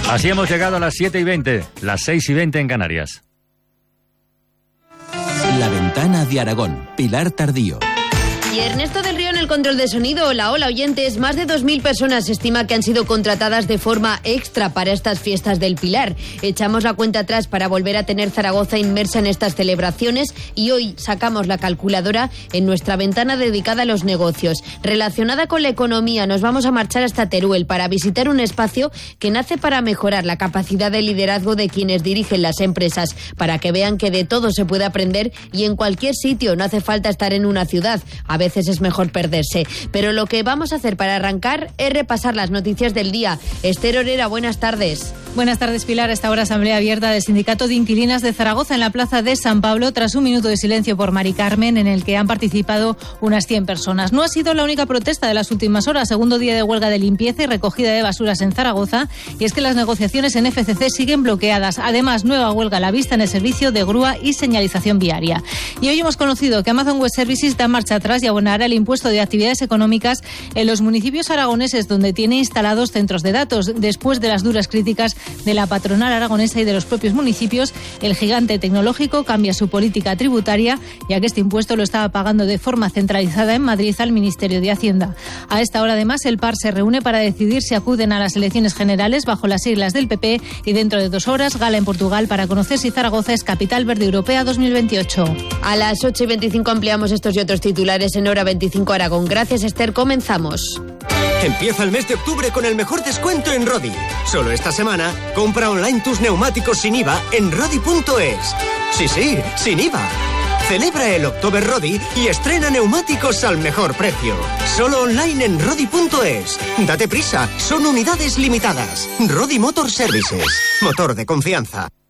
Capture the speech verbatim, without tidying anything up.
Así hemos llegado a las siete y veinte, las seis y veinte en Canarias. La Ventana de Aragón, Pilar Tardío. Y Ernesto del Río en el control de sonido. Hola, hola oyentes. Más de dos mil personas se estima que han sido contratadas de forma extra para estas fiestas del Pilar. Echamos la cuenta atrás para volver a tener Zaragoza inmersa en estas celebraciones y hoy sacamos la calculadora en nuestra ventana dedicada a los negocios. Relacionada con la economía, nos vamos a marchar hasta Teruel para visitar un espacio que nace para mejorar la capacidad de liderazgo de quienes dirigen las empresas, para que vean que de todo se puede aprender y en cualquier sitio. No hace falta estar en una ciudad. A veces es mejor perderse. Pero lo que vamos a hacer para arrancar es repasar las noticias del día. Esther Orera, buenas tardes. Buenas tardes, Pilar. A esta hora asamblea abierta del Sindicato de Inquilinas de Zaragoza en la plaza de San Pablo tras un minuto de silencio por Mari Carmen en el que han participado unas cien personas. No ha sido la única protesta de las últimas horas. Segundo día de huelga de limpieza y recogida de basuras en Zaragoza, y es que las negociaciones en F C C siguen bloqueadas. Además, nueva huelga a la vista en el servicio de grúa y señalización viaria. Y hoy hemos conocido que Amazon Web Services da marcha atrás y abonará el impuesto de actividades económicas en los municipios aragoneses donde tiene instalados centros de datos. Después de las duras críticas de la patronal aragonesa y de los propios municipios, el gigante tecnológico cambia su política tributaria, ya que este impuesto lo estaba pagando de forma centralizada en Madrid al Ministerio de Hacienda. A esta hora, además, el P A R se reúne para decidir si acuden a las elecciones generales bajo las siglas del P P, y dentro de dos horas gala en Portugal para conocer si Zaragoza es Capital Verde Europea dos mil veintiocho. A las ocho y veinticinco ampliamos estos y otros titulares en Hora veinticinco Aragón. Gracias, Esther. Comenzamos. Empieza el mes de octubre con el mejor descuento en Rodi. Solo esta semana, compra online tus neumáticos sin I V A en Rodi punto es. Sí, sí, sin I V A. Celebra el October Rodi y estrena neumáticos al mejor precio. Solo online en Rodi punto es. Date prisa, son unidades limitadas. Rodi Motor Services. Motor de confianza.